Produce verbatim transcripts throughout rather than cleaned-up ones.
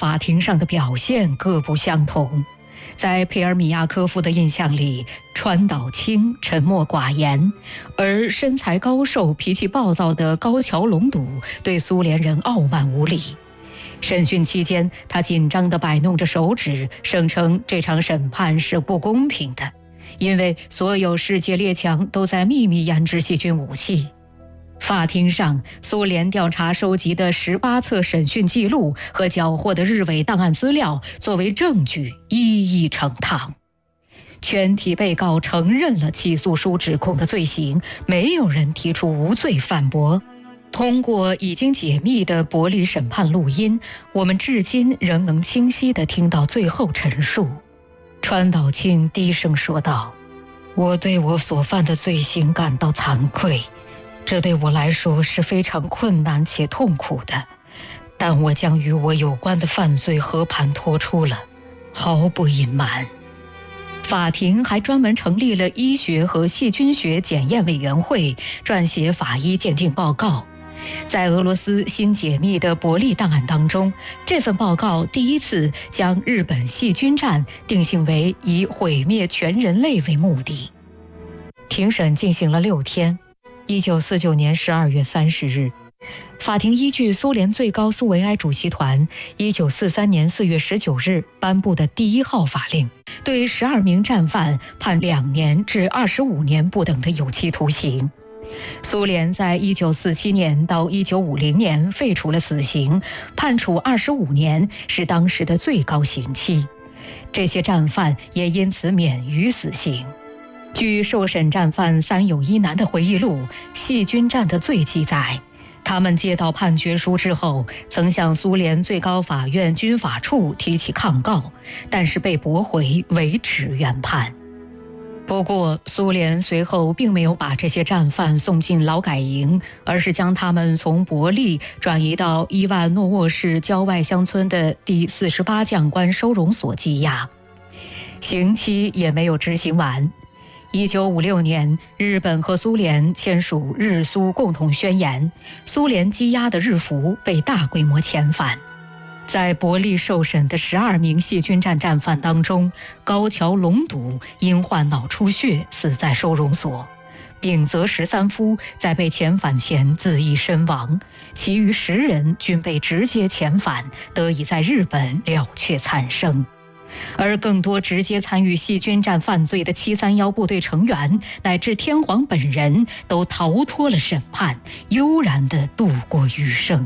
法庭上的表现各不相同。在佩尔米亚科夫的印象里，川岛清沉默寡言，而身材高瘦、脾气暴躁的高桥隆笃对苏联人傲慢无礼。审讯期间，他紧张地摆弄着手指，声称这场审判是不公平的，因为所有世界列强都在秘密研制细菌武器。法庭上，苏联调查收集的十八册审讯记录和缴获的日伪档案资料作为证据一一呈堂。全体被告承认了起诉书指控的罪行，没有人提出无罪反驳。通过已经解密的伯利审判录音，我们至今仍能清晰地听到最后陈述。川岛清低声说道：“我对我所犯的罪行感到惭愧，这对我来说是非常困难且痛苦的，但我将与我有关的犯罪和盘托出了，毫不隐瞒。”法庭还专门成立了医学和细菌学检验委员会，撰写法医鉴定报告。在俄罗斯新解密的伯利档案当中，这份报告第一次将日本细菌战定性为以毁灭全人类为目的。庭审进行了六天。一九四九年十二月三十日，法庭依据苏联最高苏维埃主席团一九四三年四月十九日颁布的第一号法令，对十二名战犯判两年至二十五年不等的有期徒刑。苏联在一九四七年到一九五零年废除了死刑，判处二十五年是当时的最高刑期。这些战犯也因此免于死刑。据受审战犯三友一男的回忆录《细菌战的罪》记载，他们接到判决书之后，曾向苏联最高法院军法处提起抗告，但是被驳回，维持原判。不过，苏联随后并没有把这些战犯送进劳改营，而是将他们从伯利转移到伊万诺沃市郊外乡村的第四十八将官收容所羁押，刑期也没有执行完。一九五六年，日本和苏联签署日苏共同宣言，苏联羁押的日俘被大规模遣返。在伯利受审的十二名细菌战战犯当中，高桥隆笃因患脑出血死在收容所，丙泽十三夫在被遣返前自缢身亡，其余十人均被直接遣返，得以在日本了却惨生。而更多直接参与细菌战犯罪的七三一部队成员乃至天皇本人都逃脱了审判，悠然地度过余生。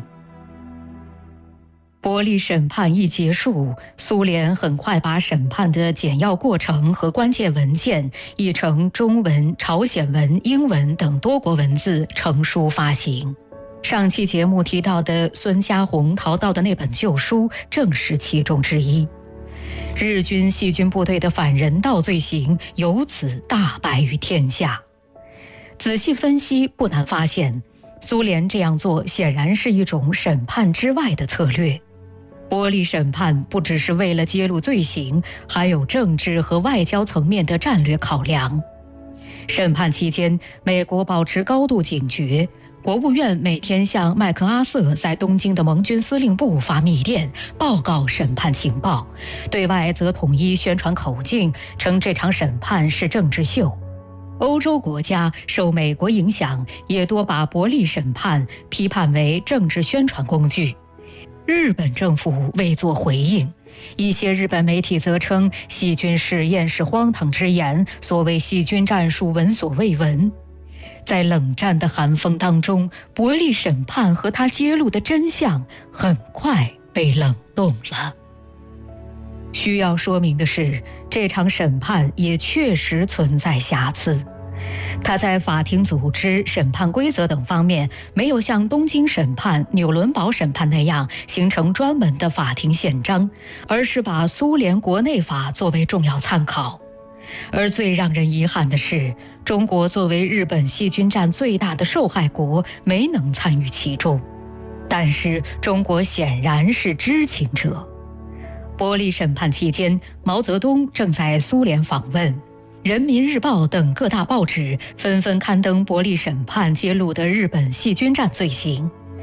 伯利审判一结束，苏联很快把审判的简要过程和关键文件译成中文、朝鲜文、英文等多国文字成书发行。上期节目提到的孙家红淘到的那本旧书正是其中之一。日军细菌部队的反人道罪行由此大白于天下。仔细分析，不难发现，苏联这样做显然是一种审判之外的策略。伯利审判不只是为了揭露罪行，还有政治和外交层面的战略考量。审判期间，美国保持高度警觉，国务院每天向麦克阿瑟在东京的盟军司令部发密电，报告审判情报，对外则统一宣传口径，称这场审判是政治秀。欧洲国家受美国影响，也多把伯利审判批判为政治宣传工具。日本政府未作回应，一些日本媒体则称细菌试验是荒唐之言，所谓细菌战术闻所未闻。在冷战的寒风当中，伯利审判和他揭露的真相很快被冷冻了。需要说明的是，这场审判也确实存在瑕疵。他在法庭组织、审判规则等方面没有像东京审判、纽伦堡审判那样形成专门的法庭宪章，而是把苏联国内法作为重要参考。而最让人遗憾的是，中国作为日本细菌战最大的受害国，没能参与其中。但是中国显然是知情者。伯利审判期间，毛泽东正在苏联访问，人民日报等各大报纸纷纷刊登伯利审判揭露的日本细菌战罪行。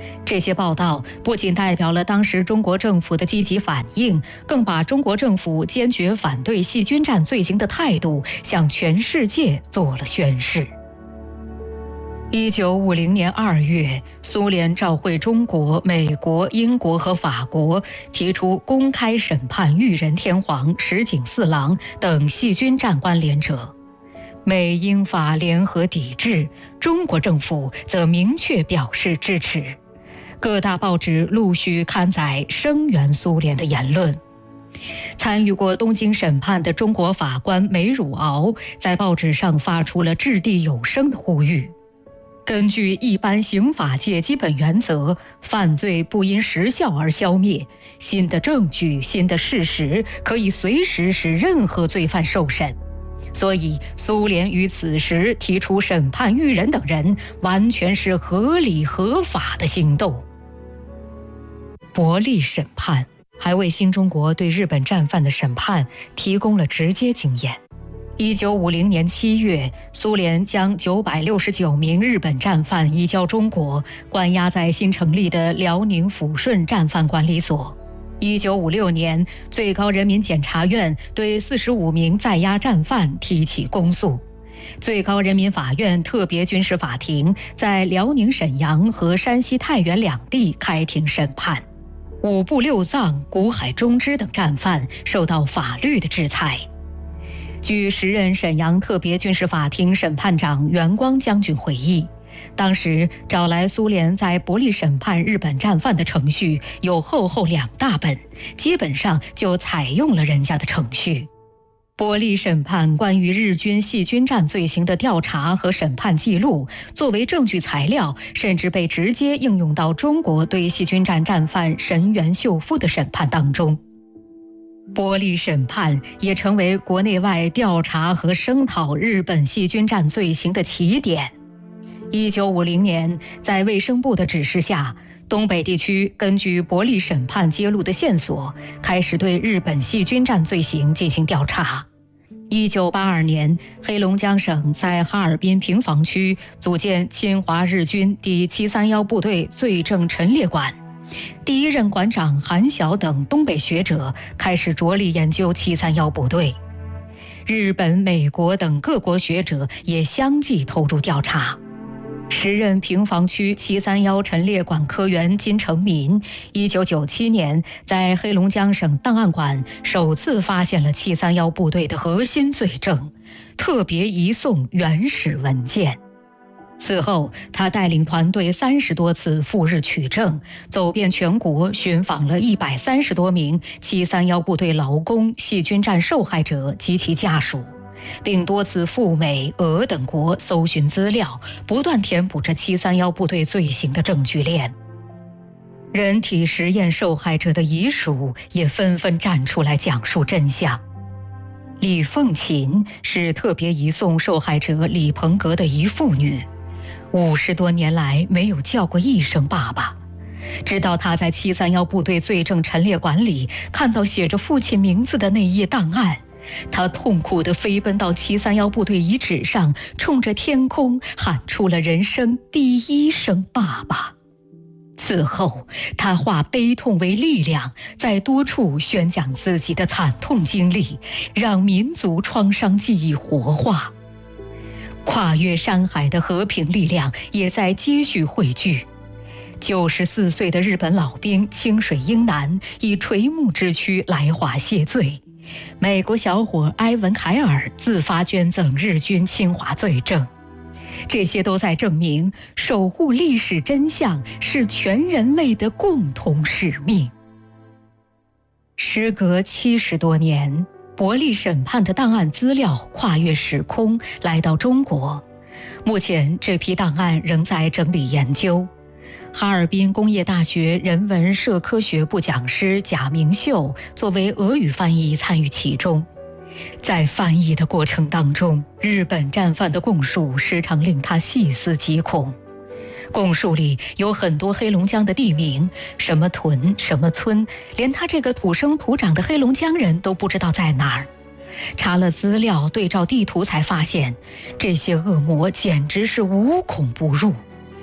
这些报道不仅代表了当时中国政府的积极反应，更把中国政府坚决反对细菌战罪行的态度向全世界做了宣示。一九五零年二月，苏联召会中国、美国、英国和法国，提出公开审判裕仁天皇、石井四郎等细菌战关联者。美英法联合抵制，中国政府则明确表示支持。各大报纸陆续刊载声援苏联的言论。参与过东京审判的中国法官梅汝敖在报纸上发出了掷地有声的呼吁。根据一般刑法界基本原则，犯罪不因时效而消灭，新的证据、新的事实可以随时使任何罪犯受审。所以，苏联于此时提出审判裕仁等人，完全是合理合法的行动。伯利审判还为新中国对日本战犯的审判提供了直接经验。一九五零年七月，苏联将九百六十九名日本战犯移交中国，关押在新成立的辽宁抚顺战犯管理所。一九五六年，最高人民检察院对四十五名在押战犯提起公诉。最高人民法院特别军事法庭在辽宁沈阳和山西太原两地开庭审判。五部六藏、古海忠之等战犯受到法律的制裁。据时任沈阳特别军事法庭审判长袁光将军回忆，当时找来苏联在伯利审判日本战犯的程序有厚厚两大本，基本上就采用了人家的程序。伯利审判关于日军细菌战罪行的调查和审判记录，作为证据材料，甚至被直接应用到中国对细菌战战犯神原秀夫的审判当中。伯利审判也成为国内外调查和声讨日本细菌战罪行的起点。一九五零年，在卫生部的指示下，东北地区根据伯利审判揭露的线索，开始对日本细菌战罪行进行调查。一九八二年，黑龙江省在哈尔滨平房区组建侵华日军第七三一部队罪证陈列馆。第一任馆长韩晓等东北学者开始着力研究七三一部队，日本、美国等各国学者也相继投入调查。时任平房区七三一陈列馆科员金成民，一九九七年在黑龙江省档案馆首次发现了七三一部队的核心罪证，特别移送原始文件。此后，他带领团队三十多次赴日取证，走遍全国，寻访了一百三十多名七三一部队劳工、细菌战受害者及其家属，并多次赴美、俄等国搜寻资料，不断填补着七三一部队罪行的证据链。人体实验受害者的遗属也纷纷站出来讲述真相。李凤琴是特别移送受害者李鹏格的一妇女，五十多年来没有叫过一声爸爸，直到他在七三一部队罪证陈列馆里看到写着父亲名字的那页档案，他痛苦地飞奔到七三一部队遗址上，冲着天空喊出了人生第一声爸爸。此后，他化悲痛为力量，在多处宣讲自己的惨痛经历，让民族创伤记忆活化。跨越山海的和平力量也在接续汇聚。九十四岁的日本老兵清水英男以垂暮之躯来华谢罪，美国小伙埃文凯尔自发捐赠日军侵华罪证。这些都在证明，守护历史真相是全人类的共同使命。时隔七十多年，伯利审判的档案资料跨越时空来到中国，目前这批档案仍在整理研究。哈尔滨工业大学人文社科学部讲师贾明秀作为俄语翻译参与其中。在翻译的过程当中，日本战犯的供述时常令他细思极恐。供述里有很多黑龙江的地名，什么屯什么村，连他这个土生土长的黑龙江人都不知道在哪儿。查了资料，对照地图才发现，这些恶魔简直是无孔不入。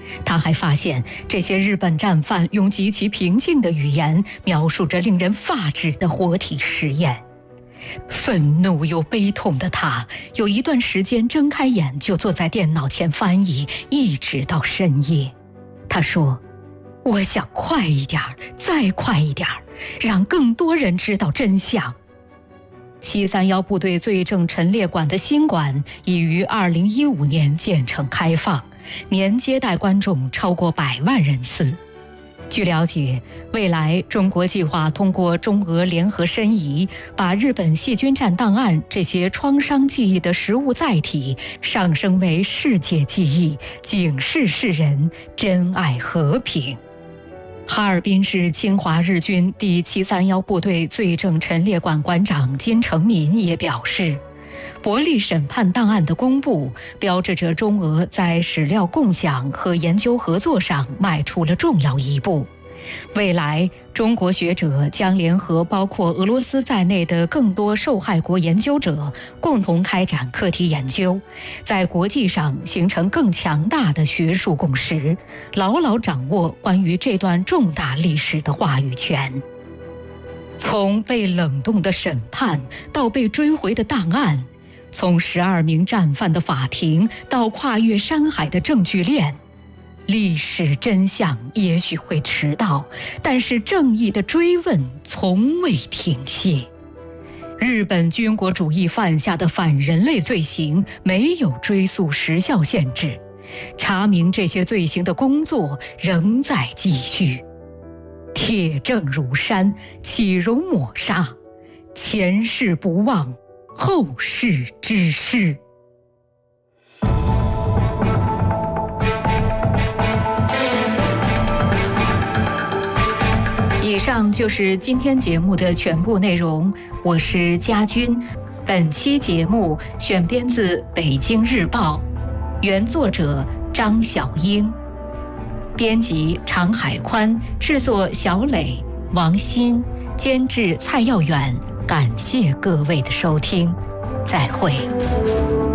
他还发现，这些日本战犯用极其平静的语言描述着令人发指的活体实验。愤怒又悲痛的他，有一段时间睁开眼就坐在电脑前翻译，一直到深夜。他说：“我想快一点儿，再快一点儿，让更多人知道真相。”七三一部队罪证陈列馆的新馆已于二零一五年建成开放，年接待观众超过百万人次。据了解，未来中国计划通过中俄联合申遗，把日本细菌战档案这些创伤记忆的实物载体上升为世界记忆，警示世人珍爱和平。哈尔滨市侵华日军第七三一部队罪证陈列馆馆长金成民也表示，伯利审判档案的公布，标志着中俄在史料共享和研究合作上迈出了重要一步。未来，中国学者将联合包括俄罗斯在内的更多受害国研究者，共同开展课题研究，在国际上形成更强大的学术共识，牢牢掌握关于这段重大历史的话语权。从被冷冻的审判到被追回的档案，从十二名战犯的法庭到跨越山海的证据链，历史真相也许会迟到，但是正义的追问从未停歇。日本军国主义犯下的反人类罪行没有追诉时效限制，查明这些罪行的工作仍在继续。铁证如山，岂容抹杀？前事不忘，后事之师。以上就是今天节目的全部内容，我是佳君。本期节目选编自《北京日报》，原作者张晓英，编辑常海宽，制作小磊、王鑫，监制蔡耀远。感谢各位的收听，再会。